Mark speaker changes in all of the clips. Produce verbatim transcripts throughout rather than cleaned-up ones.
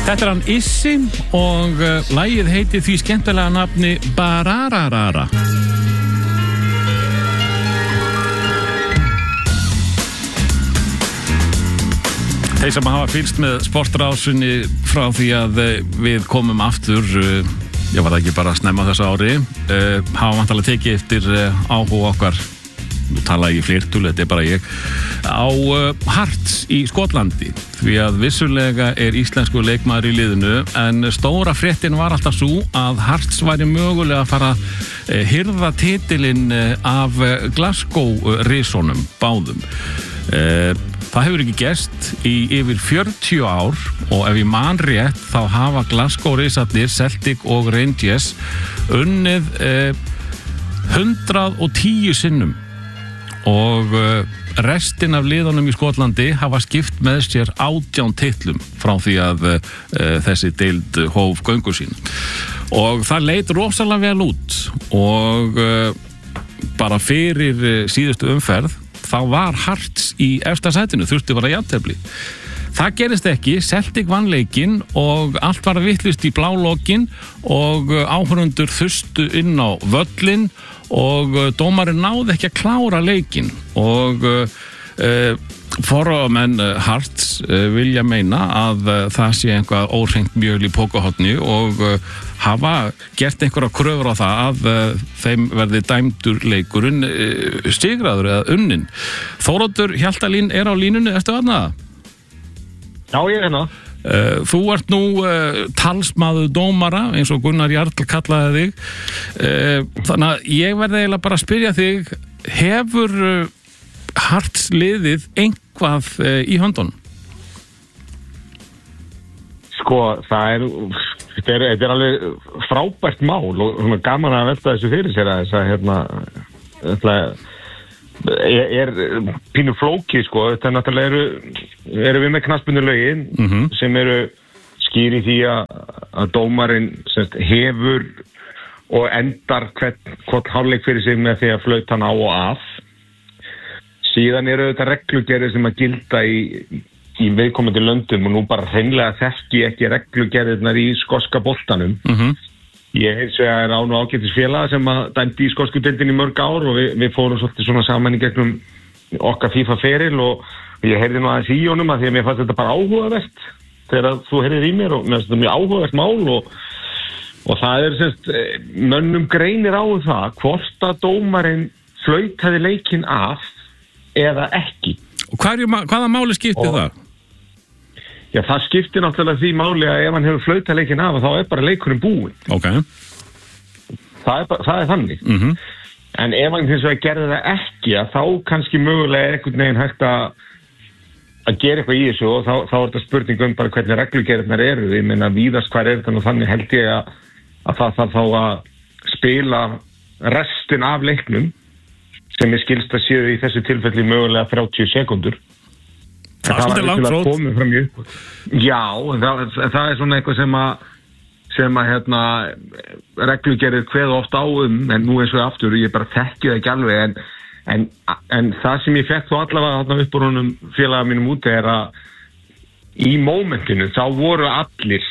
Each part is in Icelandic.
Speaker 1: Þetta er hann Issi og uh, lagið heitir því skemmtilega nafni Barararara. Þeir sem hafa fylgst með sportrásunni frá því að uh, við komum aftur, uh, ég var ekki bara að snemma þessu ári, uh, hafa vantarlega tekið eftir uh, áhuga okkar, nú tala ég fleirtölu, þetta er bara ég, á uh, Hearts í Skotlandi, því að vissulega er íslensku leikmaður í liðinu, en stóra fréttin var alltaf svo að Hearts væri mögulega að fara að uh, hirða titilinn uh, af uh, Glasgow uh, risonum báðum. Uh, það hefur ekki gerst í yfir fjörutíu ár og ef ég man rétt þá hafa Glasgow risarnir, Celtic og Rangers unnið uh, hundrað og tíu sinnum og uh, restin af liðunum í Skotlandi hafa skipt með sér átján titlum frá því að uh, þessi deild hóf göngu sín og það leit rosalega vel út og uh, bara fyrir uh, síðustu umferð þá var Hearts í efsta sætinu, þurfti bara jafntefli. Það gerist ekki, Celtic vann leikinn og allt var vitlaust í blálokkin og áhorfendur þustu inn á völlinn og dómarinn náði ekki að klára leikinn og uh, forráðamenn Hearts uh, vilja meina að uh, það sé einhvað óhreint mjöl í pókahotni og uh, hafa gert einhverja kröfur á það að uh, þeim verði dæmdur leikurinn uh, sigraður eða unnin. Þóroddur Hjaltalín er á línunni, ertu þarna?
Speaker 2: Já, ég er hérna.
Speaker 1: Uh, þú ert nú uh, talsmaður dómara eins og Gunnar Jarl kallaði þig uh, þannig að ég verði eiginlega bara að spyrja þig, hefur uh, Hearts liðið einhvað uh, í höndunum?
Speaker 2: Sko, það er þetta er, þetta er alveg frábært mál og gaman að velta þessu fyrir sér að þess að hérna þetta er, er pínu flóki sko, þetta er náttúrulega eru, eru við með knattspyrnulögin mm-hmm. sem eru skýr í því að, að dómarinn semst, hefur og endar hvern, hvern hálfleik fyrir sig með því að flauta hann á og af. Síðan eru þetta reglugerðir sem að gilda í, í viðkomandi löndum og nú bara hreinlega þekki ekki reglugerðirnar í skoska boltanum. Mm-hmm. Ég heils vegar er á nú ágætis félag sem að dæmdi í skosku deildinni í mörg ár og við, við fórum svolítið svona saman í gegnum okkar FIFA-feril og ég heyrði nú aðeins í honum að því að mér fannst þetta bara áhugavert þegar þú heyrðir í mér og mér fannst þetta mjög áhugavert mál og, og það er semst, mönnum greinir á það hvort að dómarinn flautaði leikinn af eða ekki.
Speaker 1: Og hvað er, hvaða máli skiptir og, það?
Speaker 2: Já, það skiptir náttúrulega því máli að ef hann hefur flautað leikinn af þá er bara leikurinn búinn.
Speaker 1: Ok.
Speaker 2: Það er, bara, það er þannig.
Speaker 1: Mhm.
Speaker 2: En ef hann hins vegar gerði það ekki að þá kannski mögulega er einhvern veginn hægt að að gera eitthvað í þessu og þá, þá er þetta spurning um bara hvernig reglugerðirnar eru. Ég meina víðast hvað er þetta og þannig held ég að, að það þarf þá að spila restin af leiknum sem er skilst að séu í þessu tilfelli mögulega þrjátíu sekúndur.
Speaker 1: Það er svolítið langt
Speaker 2: frótt. Já, það, það er svona eitthvað sem að sem að hérna reglugerðir kveða oft á um en nú eins og aftur, ég bara þekki það ekki alveg en, en, en það sem ég fekk þó allavega þarna upp úr honum félaga mínum úti er að í mómentinu þá voru allir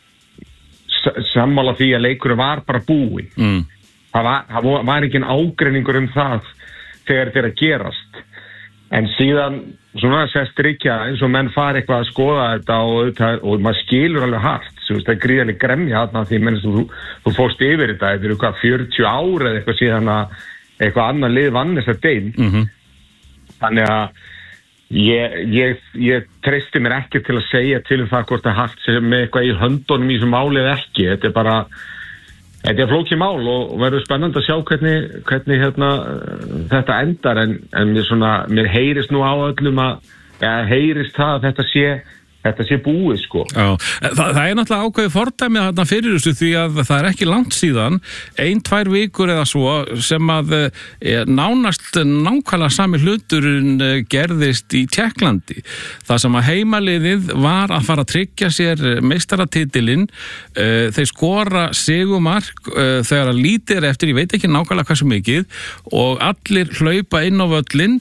Speaker 2: sammála því að leikurinn var bara búinn. Mm. Það var, það var ekki ágreiningur um það þegar þetta er að gerast en síðan svona sest ríkja eins og menn fara eitthvað að skoða þetta og, og maður skilur alveg hart svo það er gríðarlega gremja þarna því menn þú, þú fórst yfir þetta þetta eru hvað fjörutíu ár eða eitthvað síðan að eitthvað annar lið vann þessa deil mm-hmm. þannig að ég, ég, ég treysti mér ekki til að segja til um það hvort það haft sem með eitthvað í höndunum í þessum málið ekki þetta er bara Þetta er flókið mál og verður spennandi að sjá hvernig, hvernig hérna, þetta endar en, en mér, svona, mér heyrist nú á öllum að, ja, heyrist það að þetta sé, þetta sé búið sko.
Speaker 1: Já, það, það er náttúrulega ákveðið fordæmið þarna fyrir þessu því að það er ekki langt síðan, ein, tvær vikur eða svo sem að e, nánast nákvæmlega sami hluturinn gerðist í Tékklandi. Það sem að heimaliðið var að fara að tryggja sér meistaratitilinn, e, þeir skora sigurmark e, þegar að lítið er eftir, ég veit ekki nákvæmlega hversu mikið og allir hlaupa inn á völlinn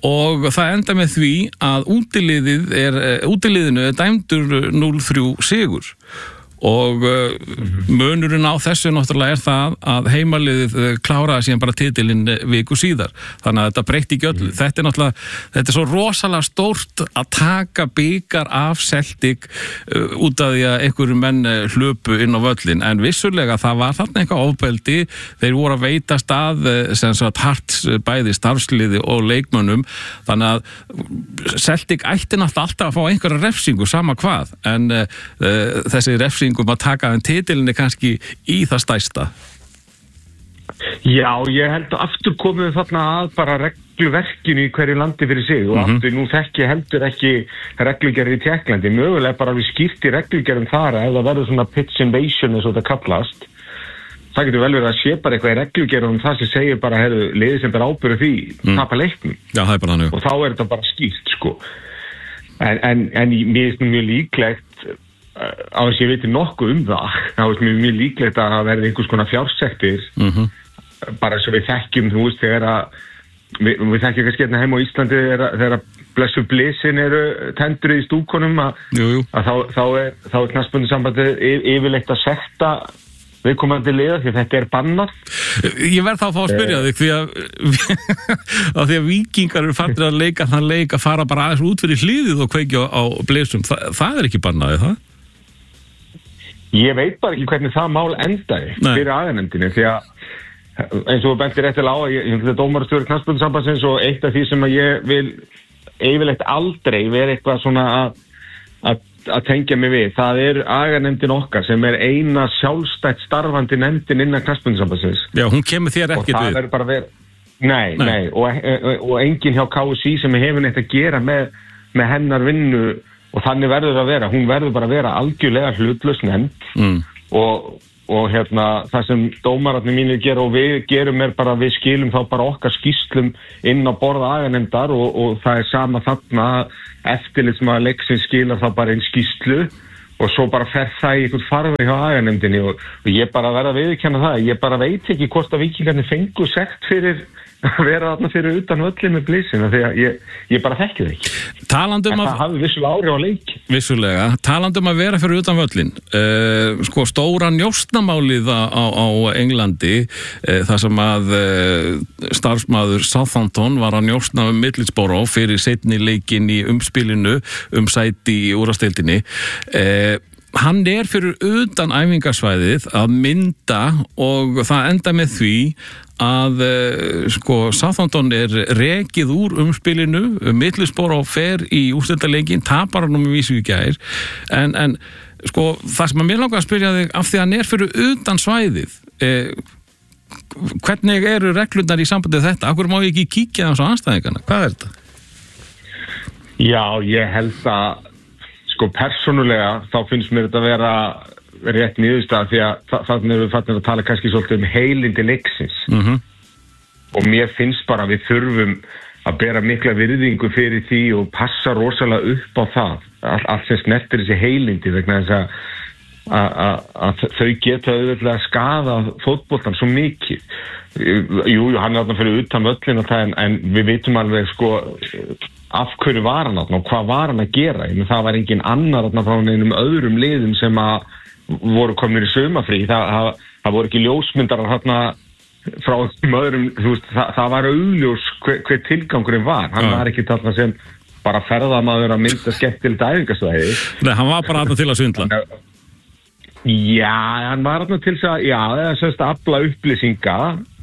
Speaker 1: og það enda með því að útiliðið er, útiliðinu er dæmdur núll þrjú sigur og uh, munurinn á þessu náttúrulega er það að heimaliðið kláraði síðan bara titilinn viku síðar þannig að þetta breytti ekki öllu mm. þetta er náttúrulega, þetta er svo rosalega stórt að taka bikar af Celtic uh, út af því að einhverju menn hlupu inn á völlin en vissulega það var þarna eitthvað ofbeldi þeir voru að veita stað sem sagt hart bæði starfsliði og leikmönnum þannig að Celtic ætti náttúrulega alltaf að fá einhverja refsingu sama hvað en uh, uh, þessi refsing um að taka en titilinni kannski í það stærsta.
Speaker 2: Já, ég held að aftur komum við þarna að bara regluverkinu í hverju landi fyrir sig og mm-hmm. aftur nú þekki heldur ekki reglugerði í Tékklandi, mögulega bara við skýrt í reglugerðum þar að ef það verður svona pitch invasion eins og þetta kallast það getur vel verið að sé bara eitthvað í reglugerðum það sem segir bara, heyrðu, liðið sem ber ábyrgð því mm. tapa leiknum.
Speaker 1: Já, það er bara hann.
Speaker 2: Og þá er þetta bara skýrt, sko. En, en, en mér finnst mjög líklegt á þess að ég veit nokkuð um það þá er mjög, mjög líklegt að það verði einhvers konar fjársektir mm-hmm. bara sem við þekkjum þú veist þegar að við, við þekkjum kannski hérna heim á Íslandi þegar að blessu blisin eru tendrið í stúkunum að,
Speaker 1: jú, jú.
Speaker 2: að þá, þá er, er knattspyrnusambandið yfirleitt að sekta viðkomandi liða því að þetta er bannað.
Speaker 1: Ég verð þá að fá að spyrja þig því að að því að víkingar eru farnir að leika þann leik að fara bara aðeins út fyrir hlýðið og kveikja á blesum. Þa, það er ekki bannað, er það?
Speaker 2: Ég veit bara ekki hvernig það mál endaði Nei. Fyrir aðeinendinni því að eins og bentir réttilega á að ég er dómarastjóri knattspyrnusambandsins og eitt af því sem að ég vil yfirleitt aldrei vera eitthvað svona að, að, að tengja mig við. Það er aganefndin okkar sem er eina sjálfstætt starfandi nefndin innan knattspyrnusambandsins.
Speaker 1: Já, hún kemur þér ekkert við.
Speaker 2: Og það verður bara verið, nei, nei, nei. Og, og enginn hjá K S I sem hefur neitt að gera með, með hennar vinnu og þannig verður það að vera. Hún verður bara að vera algjörlega hlutlaus nefnd mm. og, og hérna, það sem dómararnir mínir gera og við gerum er bara, við skilum þá bara okkar skýslum inn á borða aganefndar og, og það er sama þarna eftirlitsmaður leiksins skilar það bara inn skýslu og svo bara fer það í einhvern farveg hjá aganefndinni og, og ég bara verða að viðurkenna það. Ég bara veit ekki hvort að víkingarnir fengu sekt fyrir að vera þarna fyrir utan völlin með blísina því að ég, ég bara þekki það ekki.
Speaker 1: Talandum
Speaker 2: en það hafði vissulega áhrif á leik.
Speaker 1: Vissulega. Talandum að vera fyrir utan völlin. Uh, sko stóra njósnamálið á, á Englandi uh, þar sem að uh, starfsmaður Southampton var að njósna um Middlesbrough fyrir seinni leikinn í umspilinu um sæti í úrvalsdeildinni. Uh, hann er fyrir utan æfingasvæðið að mynda og það enda með því að sko Southampton er rekið úr umspilinu, Middlesbrough fer í úrslitaleikin, tapar hann um vísu í gær en, en sko það sem að mér langar að spyrja þig af því að hann er fyrir utan svæðið eh, hvernig eru reglurnar í sambandið þetta? Akkur má ég ekki kíkja á svo anstæðingarna? Hvað er þetta?
Speaker 2: Já, ég held að sko persónulega þá finnst mér þetta að vera rétt niðurstað því að þannig erum við fannir að tala kannski svolítið um heilindi leiksins mm-hmm. og mér finnst bara að við þurfum að bera mikla virðingu fyrir því og passa rosalega upp á það all, allt sem snertir þessi heilindi vegna þess að, að, að, að þau geta auðvitað að skaða fótboltan svo mikið. Jú, hann er þarna fyrir utan völlin en, en við vitum alveg sko af hverju var hann þarna og hvað var hann að gera. Ég menn það var engin annar þarna frá einum öðrum liðum sem að voru komin í sumafrí, það, það, það voru ekki ljósmyndarar hérna frá öðrum, þú veist, það, það var augljós hver, hver tilgangurinn var, hann ja. Var ekki þarna sem bara ferðamaður að mynda skemmtilegt æfingasvæði.
Speaker 1: Nei, hann var bara þarna til að svindla.
Speaker 2: Já, hann var þarna til að, já, það er semst að afla upplýsinga,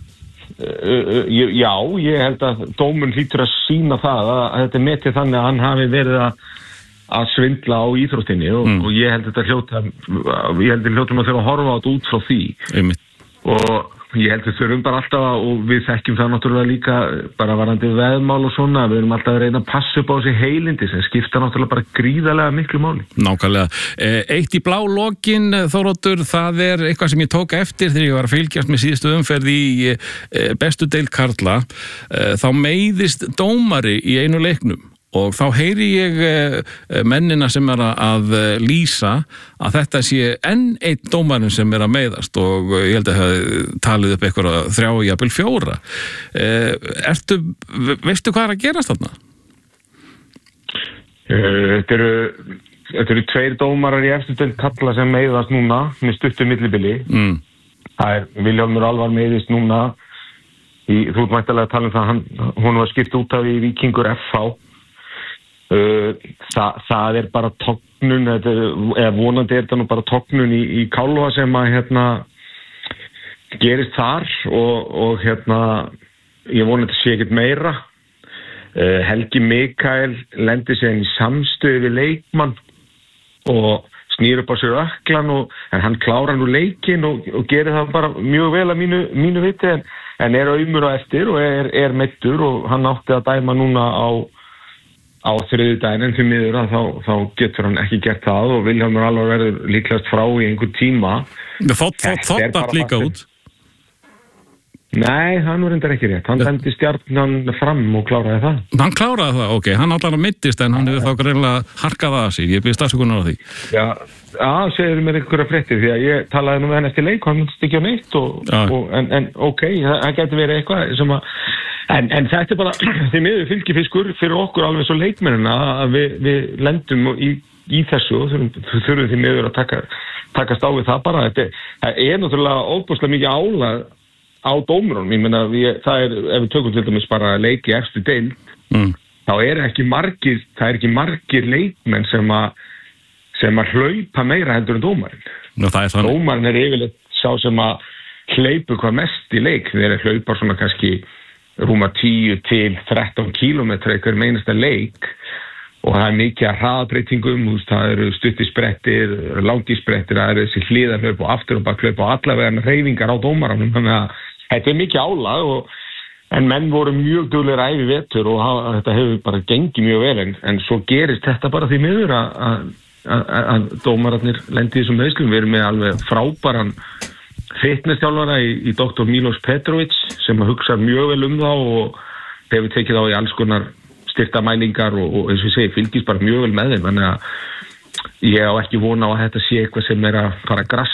Speaker 2: já, ég held að dómurinn hlýtur að sýna það að þetta er metið þannig að hann hafi verið að að svindla á íþróttinni og, mm. og ég held þetta hljóta ég held þetta hljótum að þurfa að horfa á þetta út frá því
Speaker 1: Einmitt.
Speaker 2: Og ég held þetta þurfum bara alltaf að, og við þekkjum það náttúrulega líka bara varandi veðmál og svona, við erum alltaf að reyna að passa upp á þessi heilindi sem skipta náttúrulega bara gríðarlega miklu máli.
Speaker 1: Nákvæmlega. Eitt í blá lokin, Þóroddur, það er eitthvað sem ég tók eftir þegar ég var að fylgjast með síðustu umferð í bestu deild karla, þá meiðist dómari í einu leiknum og þá heyri ég mennina sem er að lýsa að þetta sé enn einn dómarinn sem er að meiðast og ég held að það talið upp eitthvað þrjá jafnvel fjóra. Ertu, veistu hvað er að gerast þarna?
Speaker 2: Þetta eru, þetta eru tveir dómarar í efstu deild karla sem meiðast núna með stuttu millibili. Mm. Það er Vilhjálmur Alvar meiðist núna í, þú ert mættilega að tala um það, hann, hún var skipt út af í Víkingur F H. Uh, það, það er bara tognun er, eða vonandi er þetta nú bara tognun í, í Kálfa sem að hérna gerist þar og, og hérna ég vonandi sé ekkert meira. uh, Helgi Mikael lendi sér í samstöðu við leikmann og snýr upp á sér öklan og, en hann klárar nú leikinn og, og gerir það bara mjög vel að mínu, mínu viti en, en er aumur á eftir og er, er meiddur og hann átti að dæma núna á á þriðjudaginn en því miður að þá, þá getur hann ekki gert það og Vilhjálmur Alvar verður líklegast frá í einhver tíma.
Speaker 1: Þótt þótt líka út?
Speaker 2: Nei, hann var reyndar ekki rétt. Hann sendi Stjarnan fram og kláraði það.
Speaker 1: Hann kláraði það, ok. Hann allan að meiddist en hann hefur þá greinilega harkað að sig. Ég byrði stafsökunar á því.
Speaker 2: Já, já, segir mér einhverja fréttir því að ég talaði nú með hann eftir leik og hann myndist ekki á neitt og, og, en, en ok, það gæti verið eitthvað sem að En, en þetta er bara því miður fylgifiskur fyrir okkur alveg svo leikmennina að við, við lendum í, í þessu og þurfum, þurfum því miður að taka, takast á við það bara. Þetta er, er náttúrulega óbúslega mikið álag á dómurunum. Ég meina, við, það er, ef við tökum til dæmis bara leiki efstu deild, mm. þá er ekki margir, það er ekki margir leikmenn sem að, sem að hlaupa meira heldur en dómarinn.
Speaker 1: Nú, það er þannig.
Speaker 2: Dómarinn er yfirleitt sá sem að hlaupa hvað mest í leik. Þeir eru hlaupar svona kannski rúma tíu til þrettán kílómetra einhver meinasta leik og það er mikið að hraðbreytingum, það eru stuttisprettir, langisprettir, það eru þessi hliðarhlaup og aftur og bakhlaup og allavega hreyfingar á dómaranum, þannig að þetta er mikið álag og, en menn voru mjög duglegir að æfi vetur og hafa, þetta hefur bara gengið mjög vel en, en svo gerist þetta bara því miður að, að, að dómararnir lendi í þessum meiðslum. Við erum með alveg frábæran fitnessþjálfara í, í doktor Milos Petrovic sem hugsa mjög vel um þá og hefur tekið á í alls konar styrktamælingar og, og eins og ég segi, fylgist bara mjög vel með þeim, þannig að ég á ekki vona á að þetta sé eitthvað sem er að fara að grassa